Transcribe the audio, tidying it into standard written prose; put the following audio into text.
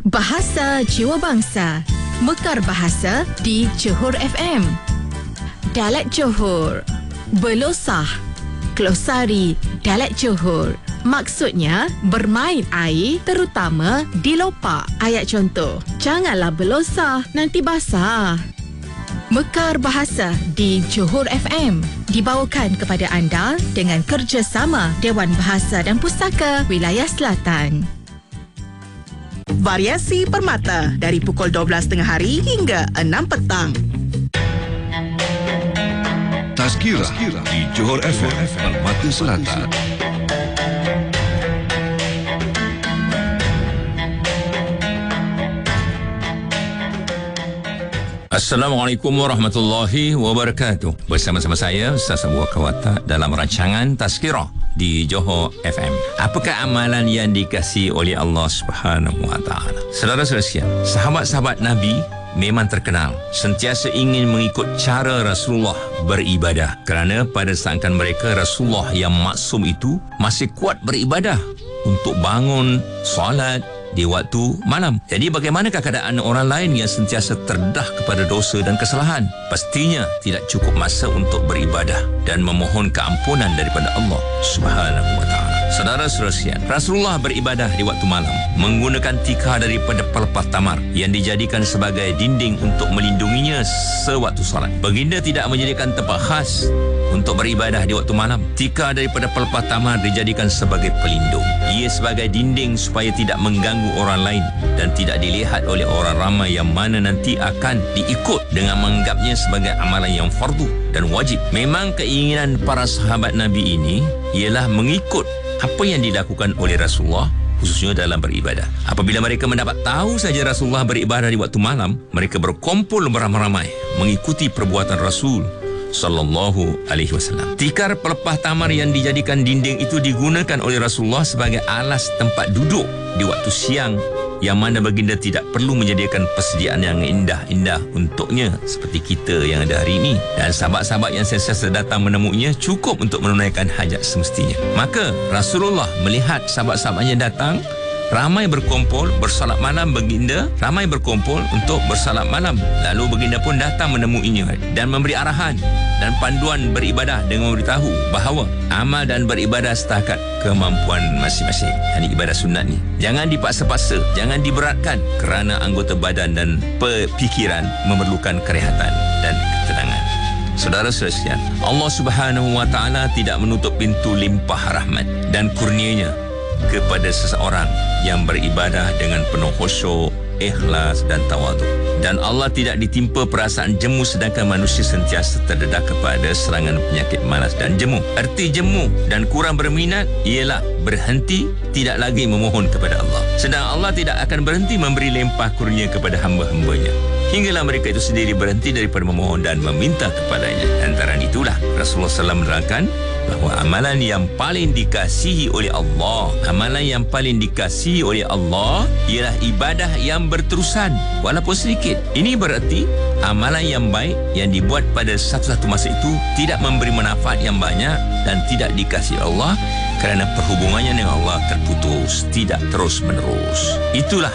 Bahasa Jiwa Bangsa. Mekar bahasa di Johor FM. Dialek Johor. Belosah. Glosari Dialek Johor. Maksudnya, bermain air terutama di lopak. Ayat contoh, janganlah belosah, nanti basah. Mekar bahasa di Johor FM dibawakan kepada anda dengan kerjasama Dewan Bahasa dan Pustaka Wilayah Selatan. Variasi Permata dari pukul 12 tengah hari hingga 6 petang. Tazkirah di Johor FM Permata Selatan. Assalamualaikum warahmatullahi wabarakatuh. Bersama-sama saya Ustaz Abu Bakar Watak dalam rancangan Tazkirah di Johor FM. Apakah amalan yang dikasihi oleh Allah Subhanahu wa taala? Saudara-saudara sekalian, sahabat-sahabat Nabi memang terkenal sentiasa ingin mengikut cara Rasulullah beribadah, kerana pada saat mereka Rasulullah yang maksum itu masih kuat beribadah untuk bangun solat di waktu malam. Jadi bagaimanakah keadaan orang lain yang sentiasa terdedah kepada dosa dan kesalahan? Pastinya tidak cukup masa untuk beribadah dan memohon keampunan daripada Allah Subhanahu wa taala. Saudara-saudara sekalian, Rasulullah beribadah di waktu malam menggunakan tikar daripada pelepah tamar yang dijadikan sebagai dinding untuk melindunginya sewaktu solat. Baginda tidak menjadikan tempat khas untuk beribadah di waktu malam. Tikar daripada pelepah tamar dijadikan sebagai pelindung. Ia sebagai dinding supaya tidak mengganggu orang lain dan tidak dilihat oleh orang ramai yang mana nanti akan diikut dengan menganggapnya sebagai amalan yang fardu dan wajib. Memang keinginan para sahabat Nabi ini ialah mengikut apa yang dilakukan oleh Rasulullah, khususnya dalam beribadah. Apabila mereka mendapat tahu saja Rasulullah beribadah di waktu malam, mereka berkumpul beramai-ramai mengikuti perbuatan Rasul sallallahu alaihi wasallam. Tikar pelepah tamar yang dijadikan dinding itu digunakan oleh Rasulullah sebagai alas tempat duduk di waktu siang, yang mana baginda tidak perlu menyediakan persediaan yang indah-indah untuknya seperti kita yang ada hari ini, dan sahabat-sahabat yang sentiasa datang menemuinya cukup untuk menunaikan hajat semestinya. Maka Rasulullah melihat sahabat-sahabatnya datang ramai berkumpul bersolat malam, baginda ramai berkumpul untuk bersolat malam. Lalu baginda pun datang menemuinya dan memberi arahan dan panduan beribadah dengan memberitahu bahawa amal dan beribadah setakat kemampuan masing-masing. Ini ibadah sunat ni. Jangan dipaksa-paksa, jangan diberatkan, kerana anggota badan dan fikiran memerlukan kerehatan dan ketenangan. Saudara-saudara sekalian, Allah Subhanahu wa taala tidak menutup pintu limpah rahmat dan kurnianya kepada seseorang yang beribadah dengan penuh khusyuk, ikhlas dan tawaduk. Dan Allah tidak ditimpa perasaan jemu, sedangkan manusia sentiasa terdedah kepada serangan penyakit malas dan jemu. Erti jemu dan kurang berminat ialah berhenti, tidak lagi memohon kepada Allah. Sedang Allah tidak akan berhenti memberi limpah kurnia kepada hamba-hambanya hinggalah mereka itu sendiri berhenti daripada memohon dan meminta kepadanya. Antara itulah Rasulullah SAW menerangkan bahawa amalan yang paling dikasihi oleh Allah, amalan yang paling dikasihi oleh Allah ialah ibadah yang berterusan walaupun sedikit. Ini berarti amalan yang baik yang dibuat pada satu-satu masa itu tidak memberi manfaat yang banyak dan tidak dikasihi Allah kerana perhubungannya dengan Allah terputus, tidak terus menerus. Itulah